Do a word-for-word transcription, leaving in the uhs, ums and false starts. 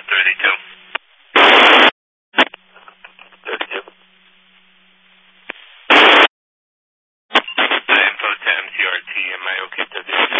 thirty-two. thirty-two. Info to M T R T, am I okay to do?